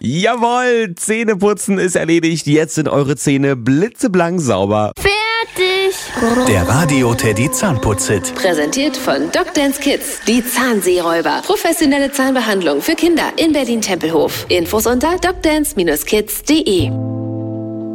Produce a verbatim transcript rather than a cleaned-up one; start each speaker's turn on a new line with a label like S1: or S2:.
S1: Jawohl, Zähneputzen ist erledigt. Jetzt sind eure Zähne blitzeblank sauber.
S2: Fertig!
S3: Der Radio Teddy Zahnputz-Hit.
S4: Präsentiert von Docdance Kids. Die Zahnseeräuber. Professionelle Zahnbehandlung für Kinder in Berlin-Tempelhof. Infos unter docdance Bindestrich kids punkt de.